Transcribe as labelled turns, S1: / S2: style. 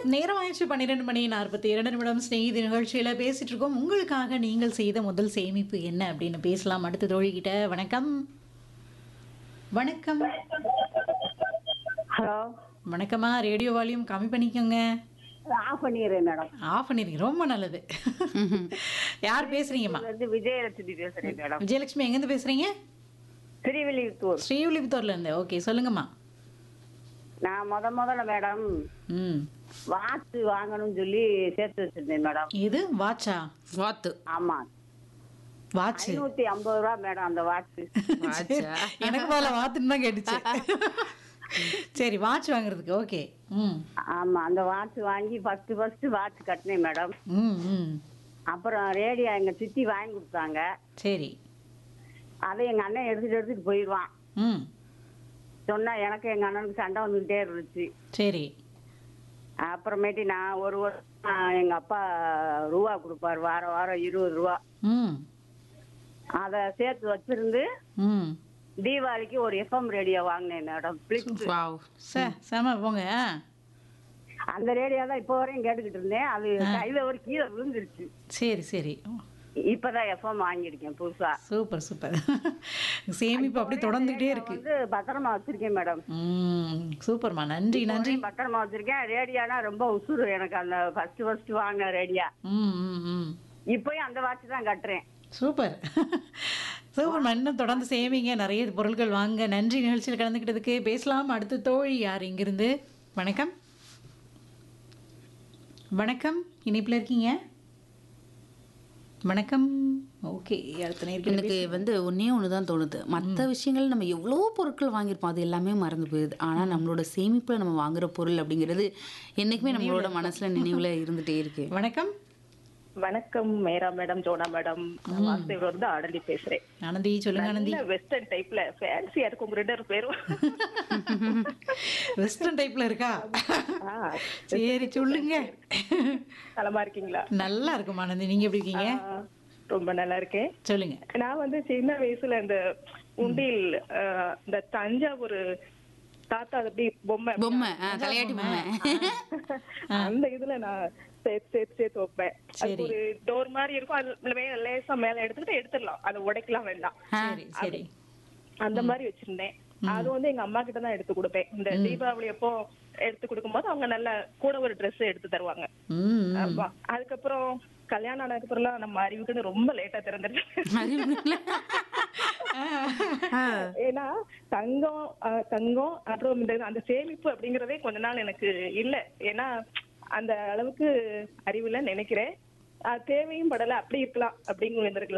S1: நேரம் ஆயிடுச்சு 12 மணி 42 நிமிடம். ஸ்நேகிதி நிகழ்ச்சியில பேசிட்டு இருக்கோம். உங்களுக்காக நீங்கள் செய்த முதல் சேமிப்பு என்ன அப்படின்னு பேசலாம். அடுத்த தோழிகிட்ட. வணக்கம். வணக்கம்.
S2: ஹலோ.
S1: வணக்கம்மா. ரேடியோ வால்யூம் கம்மி பண்ணிக்கோங்க.
S2: ஆஃப் பண்ணிடுறேன் மேடம்.
S1: ஆஃப் பண்ணிருக்கீங்க. ரொம்ப நல்லது. யார் பேசுறீங்கம்மா?
S2: வந்து விஜயலட்சுமி பேசுறேன் மேடம்.
S1: விஜயலட்சுமி எங்கேருந்து பேசுறீங்க?
S2: திருவில்லிபுத்தூர்.
S1: ஸ்ரீவில்லிபுத்தூர்ல இருந்து. ஓகே, சொல்லுங்கம்மா.
S2: நான் முதல்ல மேடம்
S1: ம்.
S2: வாட்ச் வாங்கணும்னு சொல்லி சேர்த்து வச்சிருந்தேன் மேடம்.
S1: இது வாட்சா?
S3: வாத்து
S2: ஆமா,
S1: வாட்ச்
S2: 550 ரூபா மேடம் அந்த வாட்ச்.
S3: வாட்சா?
S1: எனக்கு போல வாத்துன்னு தான் கேட்டுச்சு. சரி, வாட்ச் வாங்குறதுக்கு. ஓகே. ம்.
S2: ஆமா, அந்த வாட்ச் வாங்கி ஃபர்ஸ்ட் வாட்ச் கட்டினேன் மேடம்.
S1: ம். ம்.
S2: அப்புறம் ரேடியோ எங்க சித்தி வாங்கி கொடுத்தாங்க.
S1: சரி.
S2: அதை எங்க அண்ணன் எடுத்துட்டு போயிடுவான்.
S1: ம்.
S2: சொன்னா எனக்கு எங்க அண்ணனுக்கு சண்டை வந்துகிட்டே இருந்துச்சு.
S1: சரி.
S2: அப்புறமேட்டு நான் ஒரு வருஷம் எங்க அப்பா ரூபா கொடுப்பாரு, வாரம் 20 ரூபா.
S1: ம்.
S2: அதை சேர்த்து வச்சிருந்து
S1: ம்.
S2: தீபாவளிக்கு ஒரு எஃப்எம் ரேடியோ வாங்கினேன் மேடம்.
S3: வாவ்.
S1: செம போங்க.
S2: அந்த ரேடியோ தான் இப்போ வரையும் கேட்டுக்கிட்டு இருந்தேன். அது கையில ஒரு கீழே விழுந்துருச்சு.
S1: சரி சரி.
S2: இப்பதான் எஃப்எம் வாங்கியிருக்கேன் புதுசா.
S1: Super super. சேமிப்பு அப்படி தொடர்ந்துகிட்டே இருக்கு.
S2: வந்து பத்திரமா வச்சிருக்கேன் மேடம்.
S1: சூப்பர்மா. நன்றி நன்றி.
S2: பத்திரமா வச்சிருக்கேன். ரேடியோனா ரொம்ப உசுறு எனக்கு. அந்த ஃபர்ஸ்ட் வாங்கின ரேடியா
S1: ம். ம். ம்.
S2: இப்பயும் அந்த வாட்ச் தான் கட்டுறேன்.
S1: சூப்பர் சூப்பர்மா. இன்னும் தொடர்ந்து சேமிங்க, நிறைய பொருட்கள் வாங்க. நன்றி நிகழ்ச்சியில் கலந்துக்கிட்டதுக்கு. பேசலாம். அடுத்த தோழி யார் இங்கிருந்து? வணக்கம். வணக்கம், இணைப்பில் இருக்கீங்க. வணக்கம். ஓகே, அடுத்த நேரத்தில்
S3: எனக்கு வந்து ஒன்னே ஒண்ணுதான் தோணுது. மற்ற விஷயங்கள் நம்ம எவ்வளோ பொருட்கள் வாங்கியிருப்போம், அது எல்லாமே மறந்து போயிடுது. ஆனா நம்மளோட சேமிப்புல நம்ம வாங்குற பொருள் அப்படிங்கிறது என்னைக்குமே நம்மளோட மனசுல நினைவுல இருந்துட்டே இருக்கு.
S1: வணக்கம்.
S4: வணக்கம் மேரா மேடம், ஜோனா மேடம். நான் வாசுதேவ் வந்து ஆனந்தி பேசுறேன்.
S1: ஆனந்தி, சொல்லுங்க ஆனந்தி.
S4: வெஸ்டர்ன் டைப்ல ஃபேன்சியா இருக்கும் உங்க 2 பேரும்.
S1: வெஸ்டர்ன் டைப்ல இருக்கா? சரி, சொல்லுங்க.
S4: நலமா இருக்கீங்களா?
S1: நல்லா இருக்கும் ஆனந்தி. நீங்க எப்படி இருக்கீங்க?
S4: ரொம்ப நல்லா இருக்கேன்.
S1: சொல்லுங்க.
S4: நான் வந்து சின்ன வயசுல இந்த உண்டியல், இந்த தஞ்சாவூர் தாத்தா அப்படி பொம்மை
S3: தலையாட்டி பொம்மை,
S4: அந்த இதுல நான் சேர்த்து வைப்பேன். அது ஒரு டோர் மாதிரி இருக்கும். அது லேசா மேல எடுத்துடலாம், அதை உடைக்கலாம் வேண்டாம்.
S1: சரி சரி.
S4: அந்த மாதிரி வச்சிருந்தேன். அது வந்து எங்க அம்மா கிட்ட தான் எடுத்து கொடுப்பேன். இந்த தீபாவளி அப்போ எடுத்து கொடுக்கும்போது அவங்க நல்ல கூட ஒரு ட்ரெஸ் எடுத்து தருவாங்க. அதுக்கப்புறம் கல்யாணம் ஆனதுக்கு அப்புறம் நம்ம அறிவுக்குன்னு ரொம்ப லேட்டா திறந்துருக்கேன். ஏன்னா தங்கம் அப்புறம் அந்த சேமிப்பு அப்படிங்கறதே கொஞ்ச நாள் எனக்கு இல்ல. ஏன்னா அந்த அளவுக்கு அறிவுல நினைக்கிறேன். தேவையும் படல, அப்படி இருக்கலாம் அப்படிங்கிற